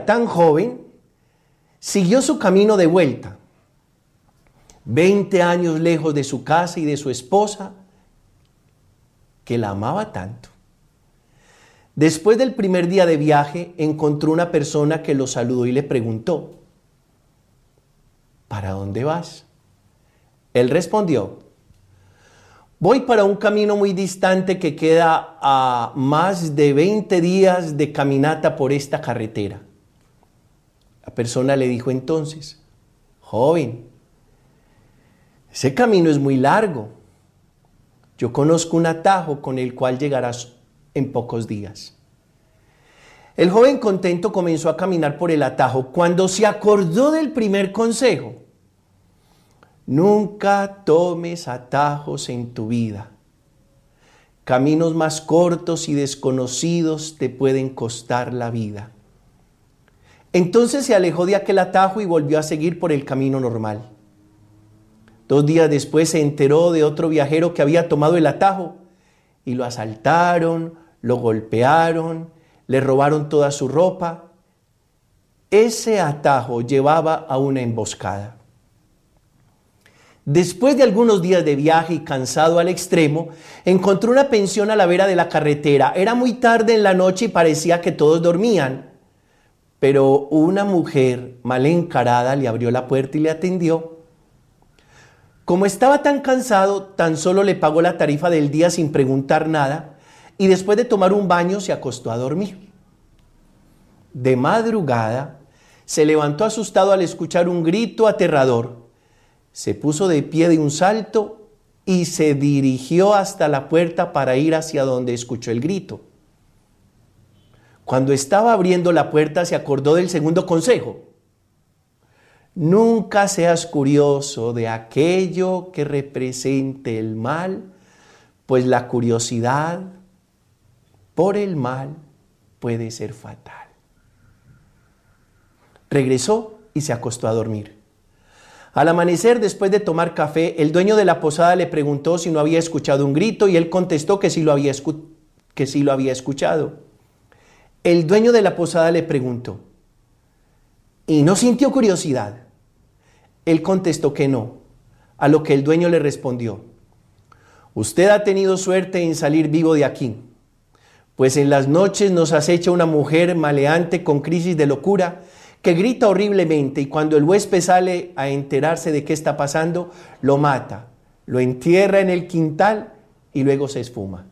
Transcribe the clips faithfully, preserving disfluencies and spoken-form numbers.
todavía tan joven, siguió su camino de vuelta. Veinte años lejos de su casa y de su esposa, que la amaba tanto. Después del primer día de viaje, encontró una persona que lo saludó y le preguntó: ¿para dónde vas? Él respondió: voy para un camino muy distante que queda a más de veinte días de caminata por esta carretera. La persona le dijo entonces: joven, ese camino es muy largo. Yo conozco un atajo con el cual llegarás en pocos días. El joven contento comenzó a caminar por el atajo cuando se acordó del primer consejo: nunca tomes atajos en tu vida. Caminos más cortos y desconocidos te pueden costar la vida. Entonces se alejó de aquel atajo y volvió a seguir por el camino normal. Dos días después se enteró de otro viajero que había tomado el atajo y lo asaltaron, lo golpearon, le robaron toda su ropa. Ese atajo llevaba a una emboscada. Después de algunos días de viaje y cansado al extremo, encontró una pensión a la vera de la carretera. Era muy tarde en la noche y parecía que todos dormían. Pero una mujer mal encarada le abrió la puerta y le atendió. Como estaba tan cansado, tan solo le pagó la tarifa del día sin preguntar nada y después de tomar un baño se acostó a dormir. De madrugada, se levantó asustado al escuchar un grito aterrador. Se puso de pie de un salto y se dirigió hasta la puerta para ir hacia donde escuchó el grito. Cuando estaba abriendo la puerta se acordó del segundo consejo: nunca seas curioso de aquello que represente el mal, pues la curiosidad por el mal puede ser fatal. Regresó y se acostó a dormir. Al amanecer, después de tomar café, el dueño de la posada le preguntó si no había escuchado un grito y él contestó que sí lo había, escu- que sí lo había escuchado. El dueño de la posada le preguntó: ¿y no sintió curiosidad? Él contestó que no, a lo que el dueño le respondió: usted ha tenido suerte en salir vivo de aquí, pues en las noches nos acecha una mujer maleante con crisis de locura que grita horriblemente y cuando el huésped sale a enterarse de qué está pasando, lo mata, lo entierra en el quintal y luego se esfuma.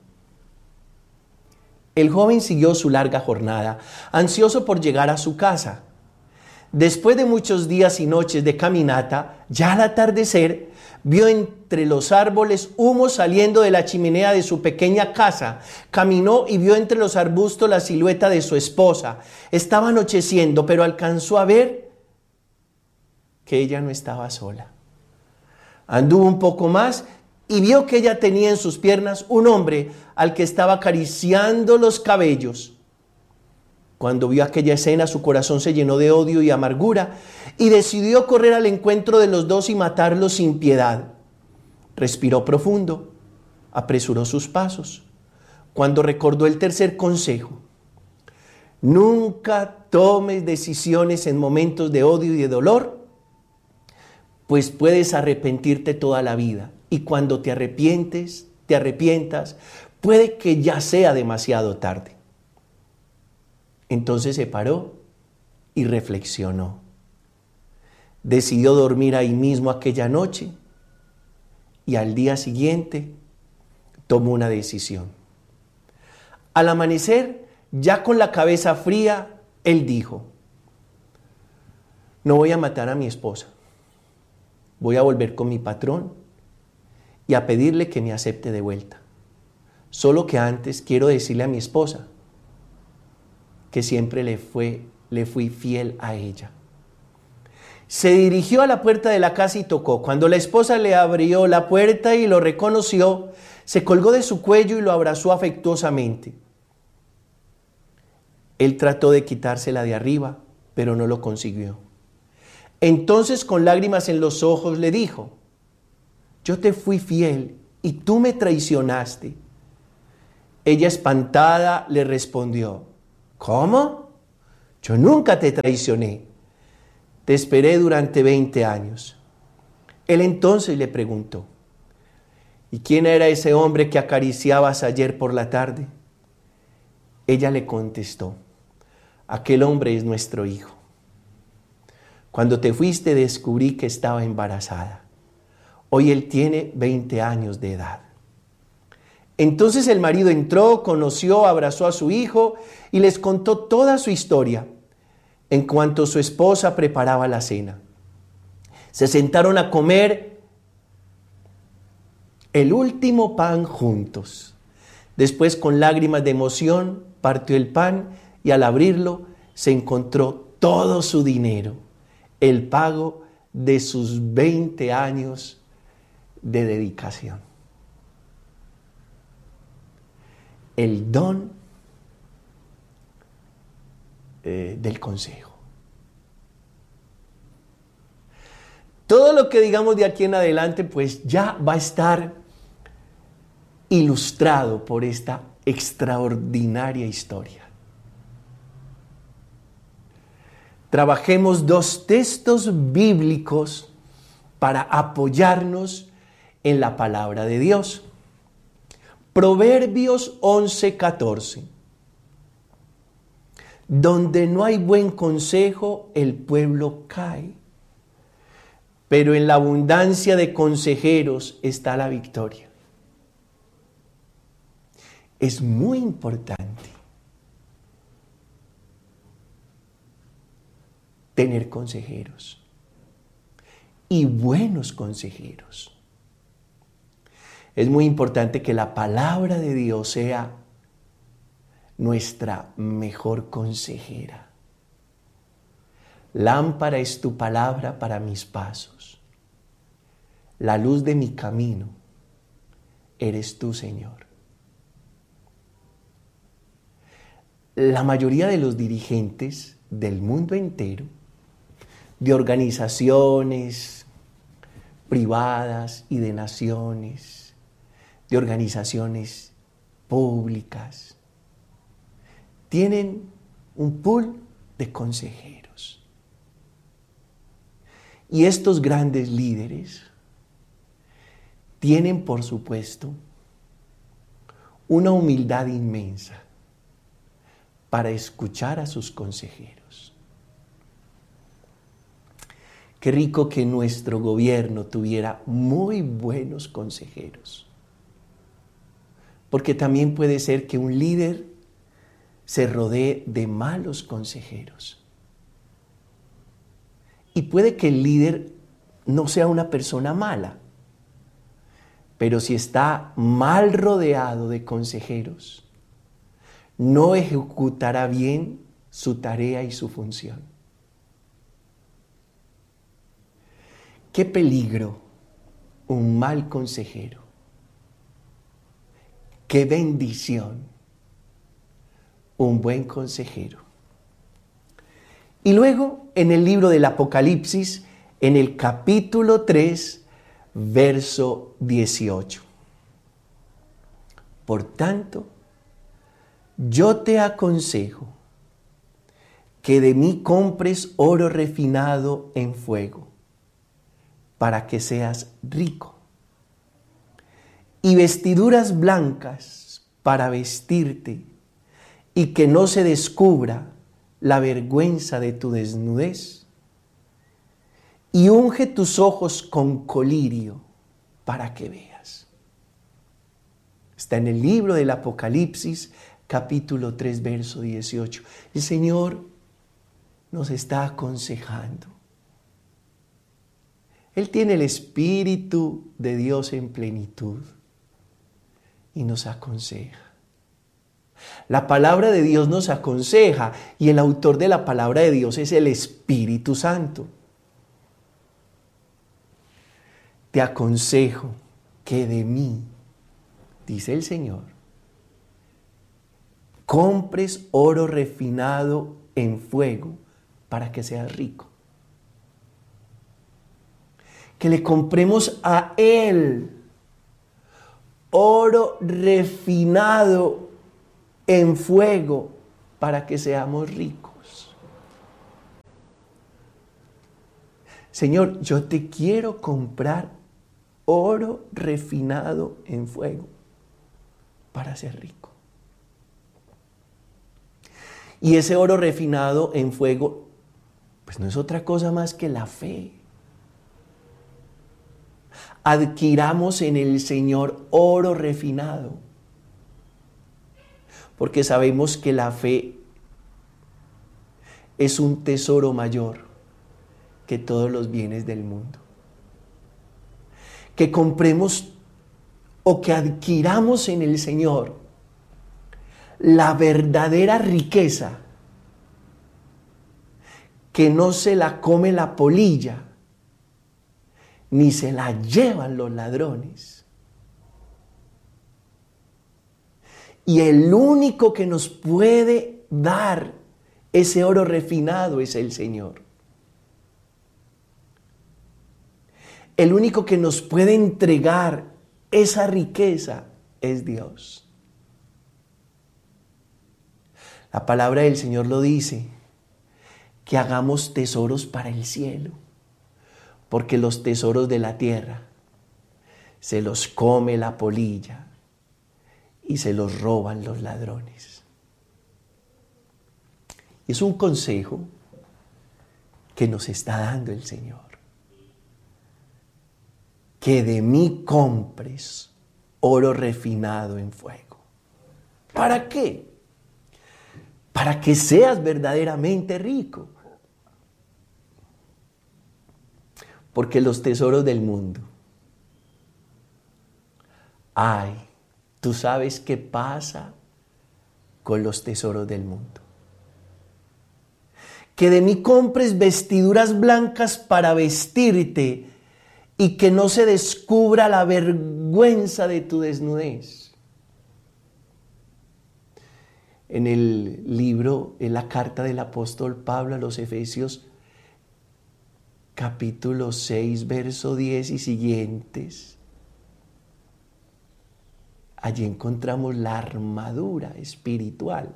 El joven siguió su larga jornada, ansioso por llegar a su casa. Después de muchos días y noches de caminata, ya al atardecer, vio entre los árboles humo saliendo de la chimenea de su pequeña casa. Caminó y vio entre los arbustos la silueta de su esposa. Estaba anocheciendo, pero alcanzó a ver que ella no estaba sola. Anduvo un poco más y vio que ella tenía en sus piernas un hombre al que estaba acariciando los cabellos. Cuando vio aquella escena, su corazón se llenó de odio y amargura y decidió correr al encuentro de los dos y matarlos sin piedad. Respiró profundo, apresuró sus pasos. Cuando recordó el tercer consejo: nunca tomes decisiones en momentos de odio y de dolor, pues puedes arrepentirte toda la vida. Y cuando te arrepientes, te arrepientas, puede que ya sea demasiado tarde. Entonces se paró y reflexionó. Decidió dormir ahí mismo aquella noche y al día siguiente tomó una decisión. Al amanecer, ya con la cabeza fría, él dijo: no voy a matar a mi esposa. Voy a volver con mi patrón y a pedirle que me acepte de vuelta. Solo que antes quiero decirle a mi esposa que siempre le, fue, le fui fiel a ella. Se dirigió a la puerta de la casa y tocó. Cuando la esposa le abrió la puerta y lo reconoció, se colgó de su cuello y lo abrazó afectuosamente. Él trató de quitársela de arriba, pero no lo consiguió. Entonces, con lágrimas en los ojos, le dijo: yo te fui fiel y tú me traicionaste. Ella, espantada, le respondió: ¿cómo? Yo nunca te traicioné. Te esperé durante veinte años. Él entonces le preguntó, ¿y quién era ese hombre que acariciabas ayer por la tarde? Ella le contestó, aquel hombre es nuestro hijo. Cuando te fuiste descubrí que estaba embarazada. Hoy él tiene veinte años de edad. Entonces el marido entró, conoció, abrazó a su hijo y les contó toda su historia en cuanto su esposa preparaba la cena. Se sentaron a comer el último pan juntos. Después, con lágrimas de emoción, partió el pan y al abrirlo se encontró todo su dinero, el pago de sus veinte años de dedicación. El don eh, del consejo. Todo lo que digamos de aquí en adelante, pues ya va a estar ilustrado por esta extraordinaria historia. Trabajemos dos textos bíblicos para apoyarnos en la palabra de Dios. Proverbios once, catorce. Donde no hay buen consejo, el pueblo cae, pero en la abundancia de consejeros está la victoria. Es muy importante tener consejeros y buenos consejeros. Es muy importante que la palabra de Dios sea nuestra mejor consejera. Lámpara es tu palabra para mis pasos. La luz de mi camino eres tú, Señor. La mayoría de los dirigentes del mundo entero, de organizaciones privadas y de naciones, de organizaciones públicas, tienen un pool de consejeros. Y estos grandes líderes tienen, por supuesto, una humildad inmensa para escuchar a sus consejeros. Qué rico que nuestro gobierno tuviera muy buenos consejeros. Porque también puede ser que un líder se rodee de malos consejeros. Y puede que el líder no sea una persona mala, pero si está mal rodeado de consejeros, no ejecutará bien su tarea y su función. Qué peligro un mal consejero. Qué bendición un buen consejero. Y luego en el libro del Apocalipsis, en el capítulo tres, verso dieciocho. Por tanto, yo te aconsejo que de mí compres oro refinado en fuego, para que seas rico, y vestiduras blancas para vestirte, y que no se descubra la vergüenza de tu desnudez, y unge tus ojos con colirio para que veas. Está en el libro del Apocalipsis, capítulo tres, verso dieciocho. El Señor nos está aconsejando. Él tiene el Espíritu de Dios en plenitud y nos aconseja. La palabra de Dios nos aconseja y el autor de la palabra de Dios es el Espíritu Santo. Te aconsejo que de mí, dice el Señor, compres oro refinado en fuego para que seas rico. Que le compremos a Él oro refinado en fuego para que seamos ricos. Señor, yo te quiero comprar oro refinado en fuego para ser rico. Y ese oro refinado en fuego, pues no es otra cosa más que la fe. Adquiramos en el Señor oro refinado, porque sabemos que la fe es un tesoro mayor que todos los bienes del mundo. Que compremos o que adquiramos en el Señor la verdadera riqueza, que no se la come la polilla, ni se la llevan los ladrones. Y el único que nos puede dar ese oro refinado es el Señor. El único que nos puede entregar esa riqueza es Dios. La palabra del Señor lo dice, que hagamos tesoros para el cielo, porque los tesoros de la tierra se los come la polilla y se los roban los ladrones. Es un consejo que nos está dando el Señor. Que de mí compres oro refinado en fuego. ¿Para qué? Para que seas verdaderamente rico. Porque los tesoros del mundo, ay, tú sabes qué pasa con los tesoros del mundo. Que de mí compres vestiduras blancas para vestirte y que no se descubra la vergüenza de tu desnudez. En el libro, en la carta del apóstol Pablo a los Efesios, capítulo seis, verso diez y siguientes, allí encontramos la armadura espiritual,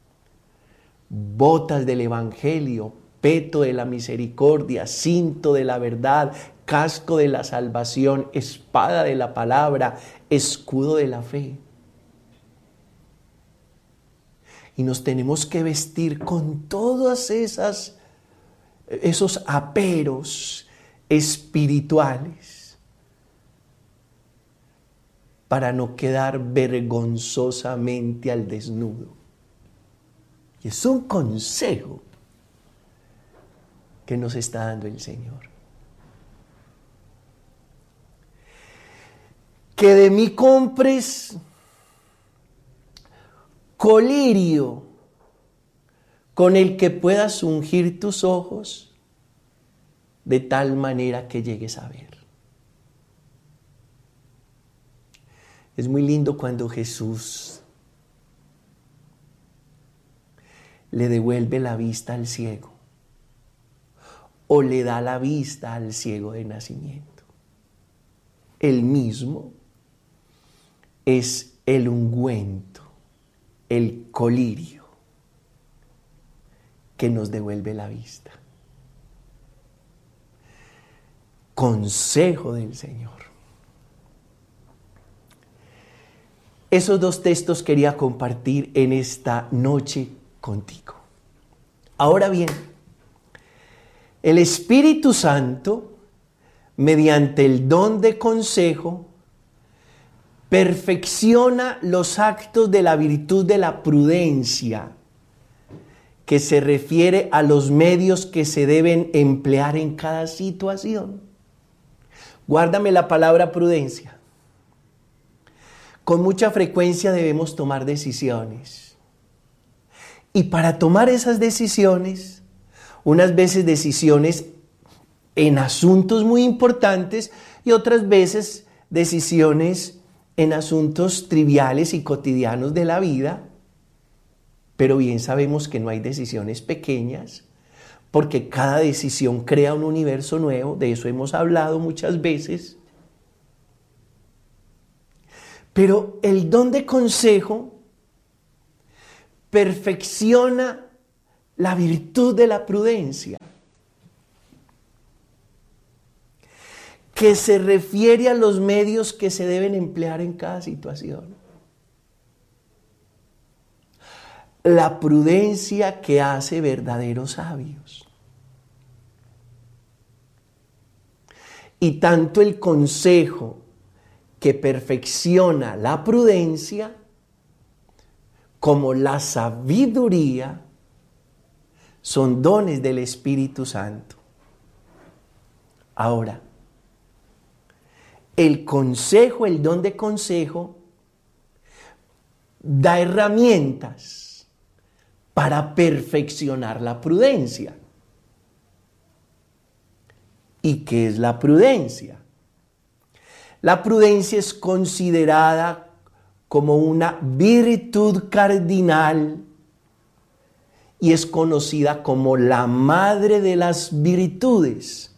botas del evangelio, peto de la misericordia, cinto de la verdad, casco de la salvación, espada de la palabra, escudo de la fe. Y nos tenemos que vestir con todas esas esos aperos espirituales para no quedar vergonzosamente al desnudo. Y es un consejo que nos está dando el Señor. Que de mí compres colirio con el que puedas ungir tus ojos de tal manera que llegues a ver. Es muy lindo cuando Jesús le devuelve la vista al ciego o le da la vista al ciego de nacimiento. Él mismo es el ungüento, el colirio que nos devuelve la vista. Consejo del Señor. Esos dos textos quería compartir en esta noche contigo. Ahora bien, el Espíritu Santo, mediante el don de consejo, perfecciona los actos de la virtud de la prudencia, que se refiere a los medios que se deben emplear en cada situación. Guárdame la palabra prudencia. Con mucha frecuencia debemos tomar decisiones. Y para tomar esas decisiones, unas veces decisiones en asuntos muy importantes y otras veces decisiones en asuntos triviales y cotidianos de la vida, pero bien sabemos que no hay decisiones pequeñas, porque cada decisión crea un universo nuevo, de eso hemos hablado muchas veces. Pero el don de consejo perfecciona la virtud de la prudencia. que se refiere a los medios que se deben emplear en cada situación. La prudencia que hace verdaderos sabios. Y tanto el consejo que perfecciona la prudencia como la sabiduría son dones del Espíritu Santo. Ahora, el consejo, el don de consejo, da herramientas para perfeccionar la prudencia. ¿Y qué es la prudencia? La prudencia es considerada como una virtud cardinal y es conocida como la madre de las virtudes.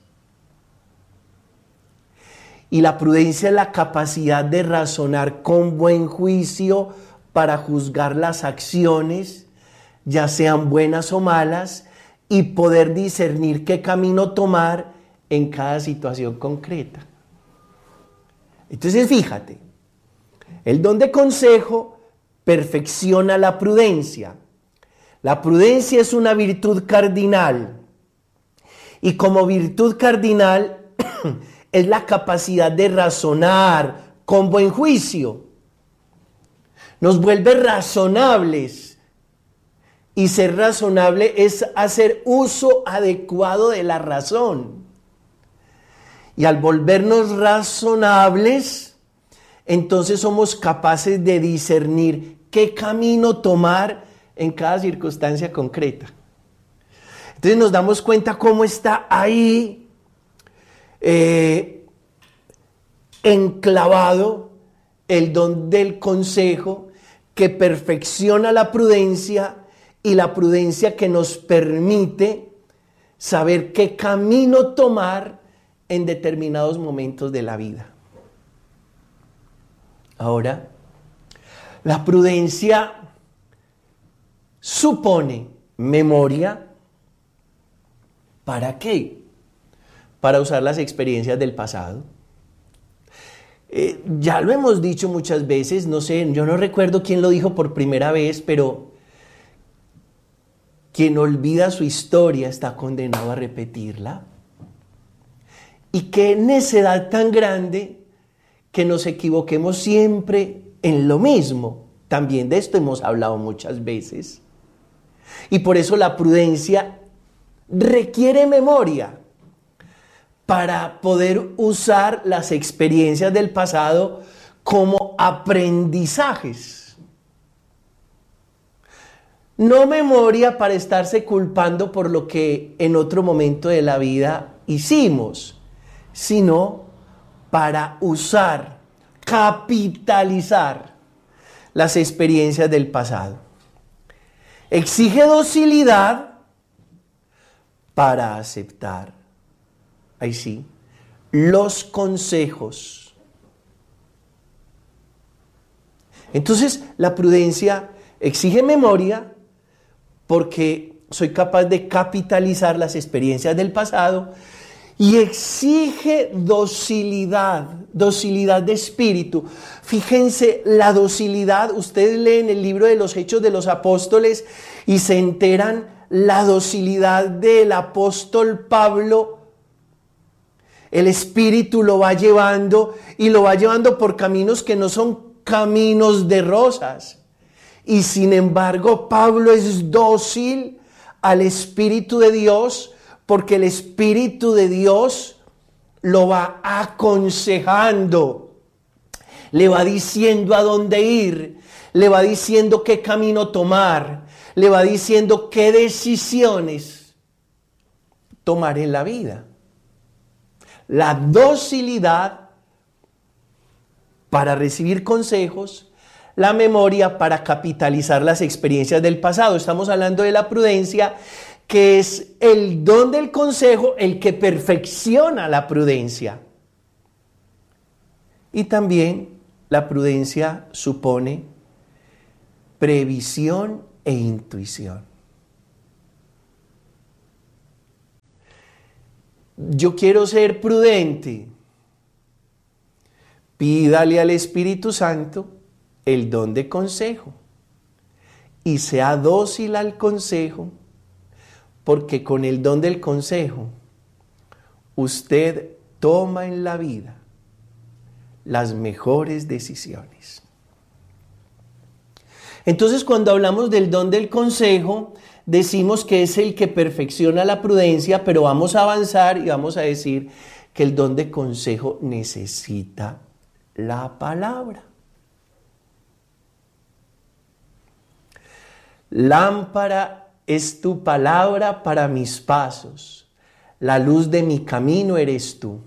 Y la prudencia es la capacidad de razonar con buen juicio para juzgar las acciones, ya sean buenas o malas, y poder discernir qué camino tomar en cada situación concreta. Entonces, fíjate, el don de consejo perfecciona la prudencia. La prudencia es una virtud cardinal y como virtud cardinal es la capacidad de razonar con buen juicio. Nos vuelve razonables y ser razonable es hacer uso adecuado de la razón. Y al volvernos razonables, entonces somos capaces de discernir qué camino tomar en cada circunstancia concreta. Entonces nos damos cuenta cómo está ahí eh, enclavado el don del consejo que perfecciona la prudencia y la prudencia que nos permite saber qué camino tomar en determinados momentos de la vida. Ahora, la prudencia supone memoria. ¿Para qué? Para usar las experiencias del pasado. Eh, ya lo hemos dicho muchas veces, no sé, yo no recuerdo quién lo dijo por primera vez, pero quien olvida su historia está condenado a repetirla. Y qué necedad tan grande que nos equivoquemos siempre en lo mismo. También de esto hemos hablado muchas veces. Y por eso la prudencia requiere memoria para poder usar las experiencias del pasado como aprendizajes. No memoria para estarse culpando por lo que en otro momento de la vida hicimos, sino para usar, capitalizar las experiencias del pasado. Exige docilidad para aceptar, ahí sí, los consejos. Entonces, la prudencia exige memoria porque soy capaz de capitalizar las experiencias del pasado. Y exige docilidad, docilidad de espíritu. Fíjense, la docilidad, ustedes leen el libro de los Hechos de los Apóstoles y se enteran la docilidad del apóstol Pablo. El espíritu lo va llevando y lo va llevando por caminos que no son caminos de rosas. Y sin embargo, Pablo es dócil al Espíritu de Dios, porque el Espíritu de Dios lo va aconsejando, le va diciendo a dónde ir, le va diciendo qué camino tomar, le va diciendo qué decisiones tomar en la vida. La docilidad para recibir consejos, la memoria para capitalizar las experiencias del pasado. Estamos hablando de la prudencia, que es el don del consejo, el que perfecciona la prudencia. Y también la prudencia supone previsión e intuición. Yo quiero ser prudente, Pídale al Espíritu Santo el don de consejo y sea dócil al consejo, porque con el don del consejo usted toma en la vida las mejores decisiones. Entonces, cuando hablamos del don del consejo, decimos que es el que perfecciona la prudencia, pero vamos a avanzar y vamos a decir que el don de consejo necesita la palabra. Lámpara es tu palabra para mis pasos, la luz de mi camino eres tú.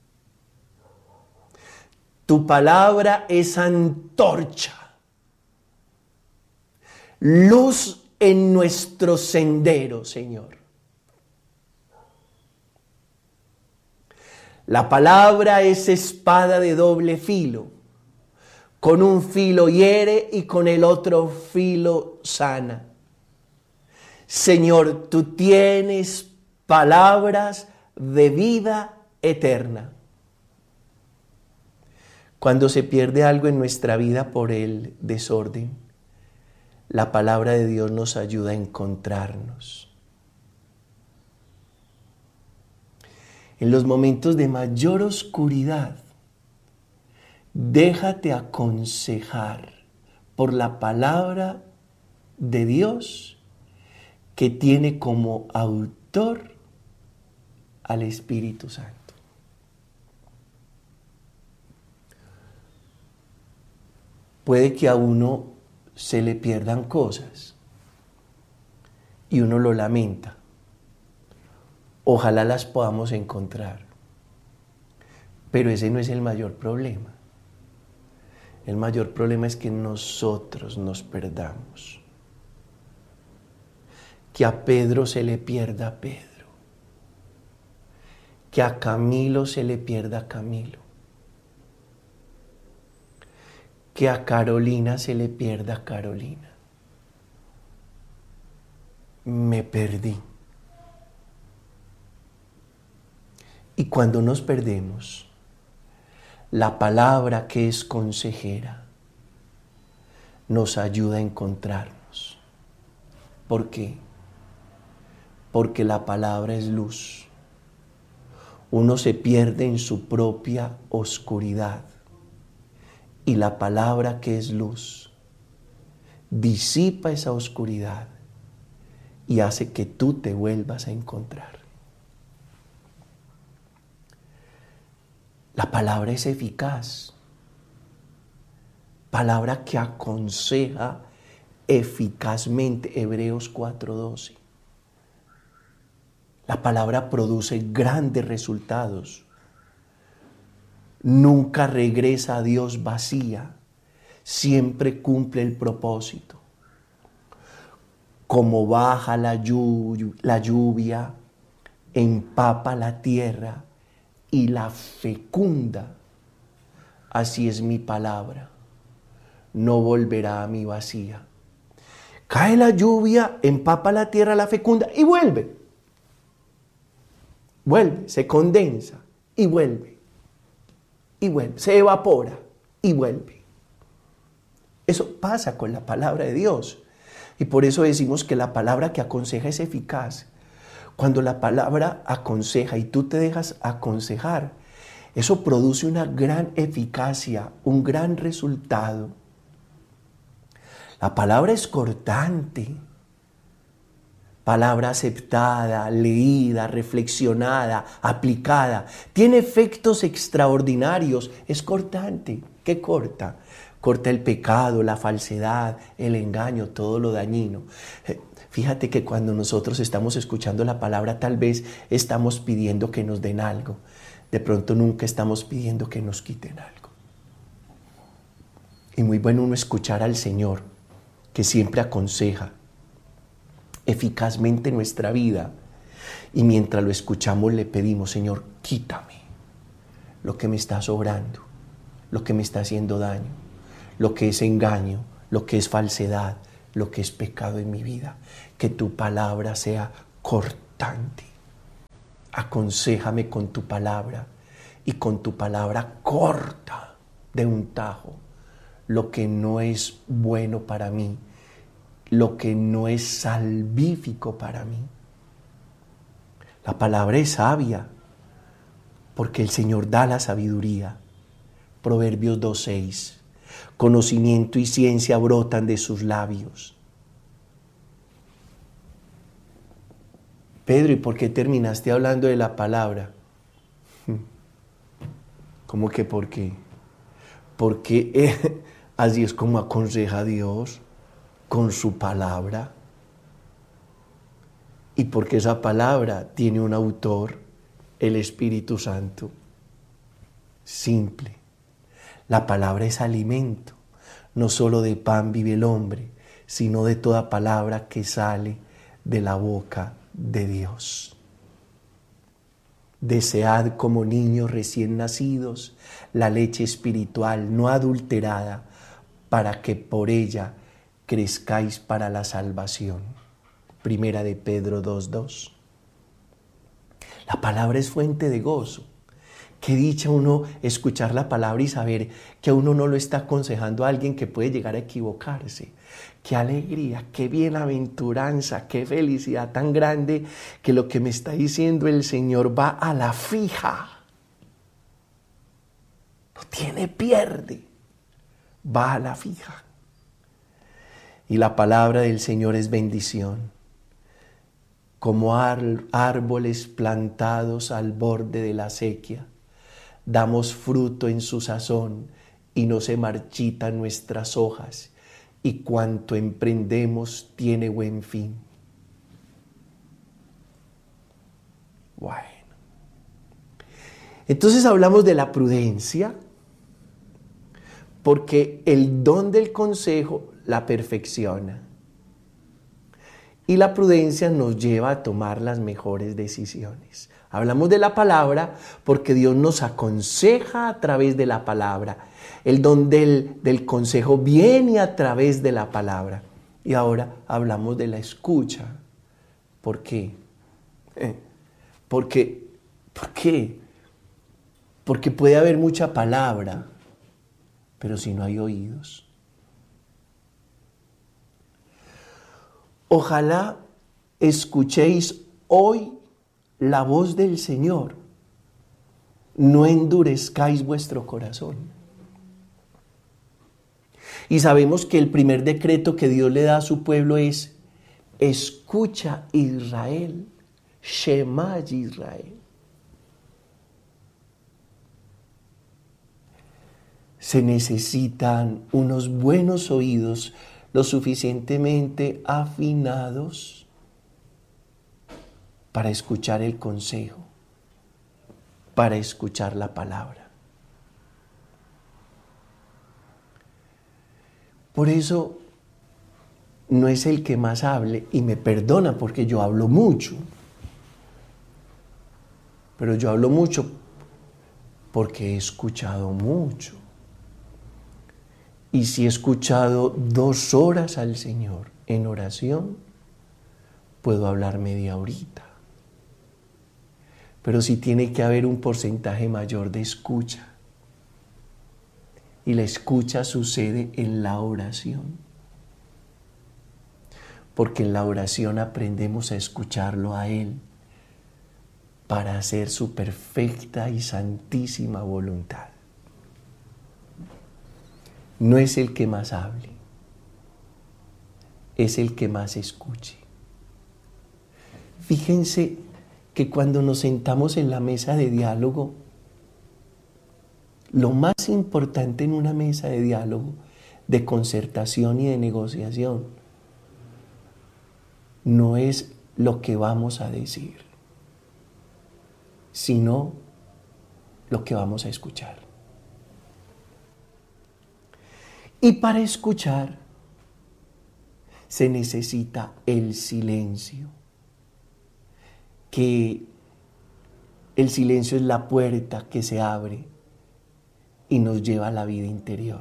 Tu palabra es antorcha, luz en nuestro sendero, Señor. La palabra es espada de doble filo. Con un filo hiere y con el otro filo sana. Señor, tú tienes palabras de vida eterna. Cuando se pierde algo en nuestra vida por el desorden, la palabra de Dios nos ayuda a encontrarnos. En los momentos de mayor oscuridad, déjate aconsejar por la palabra de Dios que tiene como autor al Espíritu Santo. Puede que a uno se le pierdan cosas y uno lo lamenta. Ojalá las podamos encontrar, pero ese no es el mayor problema. El mayor problema es que nosotros nos perdamos. Que a Pedro se le pierda Pedro. Que a Camilo se le pierda Camilo. Que a Carolina se le pierda Carolina. Me perdí. Y cuando nos perdemos, la palabra que es consejera nos ayuda a encontrarnos. ¿Por qué? Porque la palabra es luz. Uno se pierde en su propia oscuridad. Y la palabra que es luz disipa esa oscuridad y hace que tú te vuelvas a encontrar. La palabra es eficaz. Palabra que aconseja eficazmente. Hebreos cuatro doce. La palabra produce grandes resultados. Nunca regresa a Dios vacía. Siempre cumple el propósito. Como baja la lluvia, la lluvia, empapa la tierra y la fecunda. Así es mi palabra. No volverá a mí vacía. Cae la lluvia, empapa la tierra, la fecunda y vuelve. Vuelve, se condensa y vuelve. Y vuelve, se evapora y vuelve. Eso pasa con la palabra de Dios. Y por eso decimos que la palabra que aconseja es eficaz. Cuando la palabra aconseja y tú te dejas aconsejar, eso produce una gran eficacia, un gran resultado. La palabra es cortante. Palabra aceptada, leída, reflexionada, aplicada. Tiene efectos extraordinarios. Es cortante. ¿Qué corta? Corta el pecado, la falsedad, el engaño, todo lo dañino. Fíjate que cuando nosotros estamos escuchando la palabra, tal vez estamos pidiendo que nos den algo. De pronto nunca estamos pidiendo que nos quiten algo. Y muy bueno uno escuchar al Señor, que siempre aconseja eficazmente nuestra vida. Y mientras lo escuchamos le pedimos: Señor, quítame lo que me está sobrando, lo que me está haciendo daño, lo que es engaño, lo que es falsedad, lo que es pecado en mi vida. Que tu palabra sea cortante. Aconséjame con tu palabra y con tu palabra corta de un tajo lo que no es bueno para mí, lo que no es salvífico para mí. La palabra es sabia, porque el Señor da la sabiduría. Proverbios dos seis. Conocimiento y ciencia brotan de sus labios. Pedro, ¿y por qué terminaste hablando de la palabra? ¿Cómo que por qué? Porque eh, así es como aconseja Dios, con su palabra. Y porque esa palabra tiene un autor, el Espíritu Santo. Simple. La palabra es alimento. No solo de pan vive el hombre, sino de toda palabra que sale de la boca de Dios. Desead como niños recién nacidos la leche espiritual no adulterada, para que por ella crezcáis para la salvación. Primera de Pedro dos dos. La palabra es fuente de gozo. Qué dicha uno escuchar la palabra y saber que a uno no lo está aconsejando a alguien que puede llegar a equivocarse. Qué alegría, qué bienaventuranza, qué felicidad tan grande que lo que me está diciendo el Señor va a la fija. No tiene pierde, va a la fija. Y la palabra del Señor es bendición. Como árboles plantados al borde de la acequia, damos fruto en su sazón y no se marchitan nuestras hojas, y cuanto emprendemos tiene buen fin. Bueno. Entonces hablamos de la prudencia, porque el don del consejo la perfecciona. Y la prudencia nos lleva a tomar las mejores decisiones. Hablamos de la palabra porque Dios nos aconseja a través de la palabra. El don del, del consejo viene a través de la palabra. Y ahora hablamos de la escucha. ¿Por qué? Eh, porque, ¿Por qué? Porque puede haber mucha palabra, pero si no hay oídos. Ojalá escuchéis hoy la voz del Señor. No endurezcáis vuestro corazón. Y sabemos que el primer decreto que Dios le da a su pueblo es: escucha Israel, Shema Israel. Se necesitan unos buenos oídos lo suficientemente afinados para escuchar el consejo, para escuchar la palabra. Por eso no es el que más hable, y me perdona porque yo hablo mucho, pero yo hablo mucho porque he escuchado mucho. Y si he escuchado dos horas al Señor en oración, puedo hablar media horita. Pero sí tiene que haber un porcentaje mayor de escucha. Y la escucha sucede en la oración. Porque en la oración aprendemos a escucharlo a Él para hacer su perfecta y santísima voluntad. No es el que más hable, es el que más escuche. Fíjense que cuando nos sentamos en la mesa de diálogo, lo más importante en una mesa de diálogo, de concertación y de negociación, no es lo que vamos a decir, sino lo que vamos a escuchar. Y para escuchar se necesita el silencio, que el silencio es la puerta que se abre y nos lleva a la vida interior.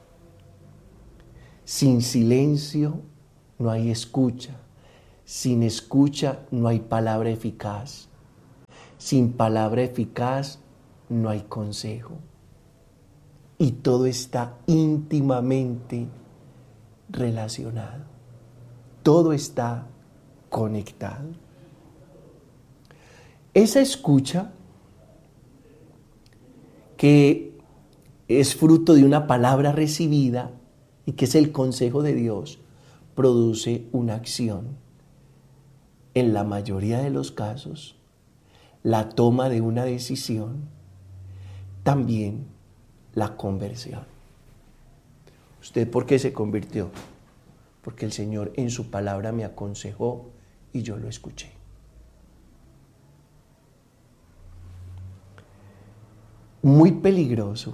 Sin silencio no hay escucha, sin escucha no hay palabra eficaz, sin palabra eficaz no hay consejo. y todo está íntimamente relacionado. Todo está conectado. Esa escucha, que es fruto de una palabra recibida y que es el consejo de Dios, produce una acción. En la mayoría de los casos, la toma de una decisión, también la conversión. ¿Usted por qué se convirtió? Porque el Señor en su palabra me aconsejó y yo lo escuché. Muy peligroso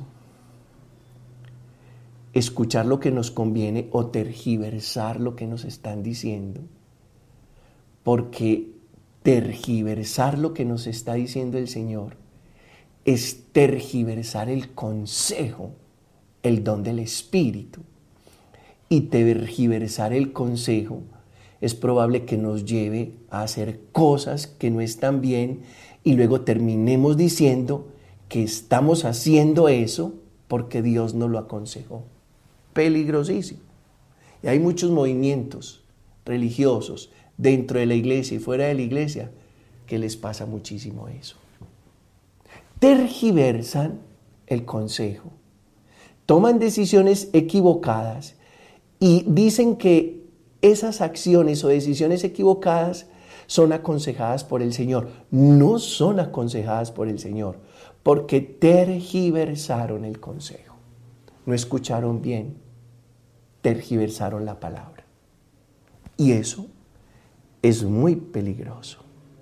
escuchar lo que nos conviene o tergiversar lo que nos están diciendo, porque tergiversar lo que nos está diciendo el Señor es tergiversar el consejo, el don del Espíritu. Y tergiversar el consejo es probable que nos lleve a hacer cosas que no están bien y luego terminemos diciendo que estamos haciendo eso porque Dios nos lo aconsejó. Peligrosísimo. Y hay muchos movimientos religiosos dentro de la iglesia y fuera de la iglesia que les pasa muchísimo eso. Tergiversan el consejo, toman decisiones equivocadas y dicen que esas acciones o decisiones equivocadas son aconsejadas por el Señor. No son aconsejadas por el Señor, porque tergiversaron el consejo. No escucharon bien, tergiversaron la palabra. Y eso es muy peligroso.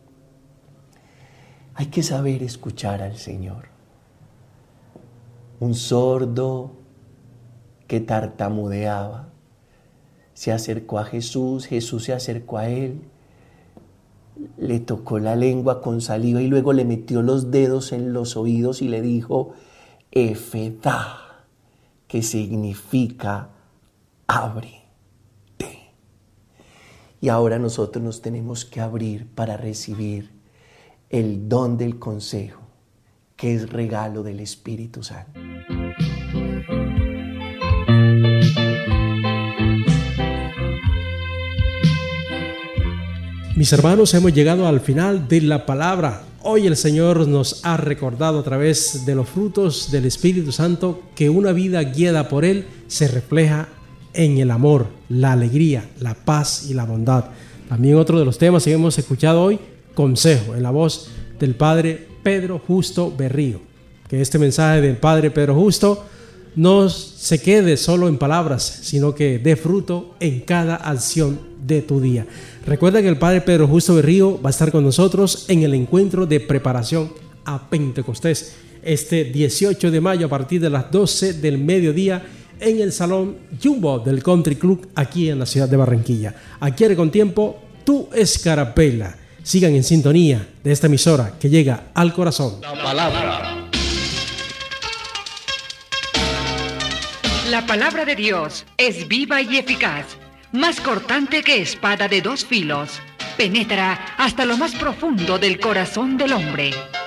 Hay que saber escuchar al Señor. Un sordo que tartamudeaba se acercó a Jesús, Jesús se acercó a él, le tocó la lengua con saliva y luego le metió los dedos en los oídos y le dijo, Efetá, que significa ábrete. Y ahora nosotros nos tenemos que abrir para recibir el don del consejo, que es regalo del Espíritu Santo. Mis hermanos, hemos llegado al final de la palabra. Hoy el Señor nos ha recordado a través de los frutos del Espíritu Santo que una vida guiada por Él se refleja en el amor, la alegría, la paz y la bondad. También otro de los temas que hemos escuchado hoy, consejo, en la voz del Padre Pedro Justo Berrío. Que este mensaje del Padre Pedro Justo no se quede solo en palabras, sino que dé fruto en cada acción de tu día. Recuerda que el Padre Pedro Justo Berrío va a estar con nosotros en el encuentro de preparación a Pentecostés este dieciocho de mayo a partir de las doce del mediodía en el Salón Jumbo del Country Club aquí en la ciudad de Barranquilla. Adquiere con tiempo tu escarapela. Sigan en sintonía de esta emisora que llega al corazón. La palabra. La palabra de Dios es viva y eficaz, más cortante que espada de dos filos. Penetra hasta lo más profundo del corazón del hombre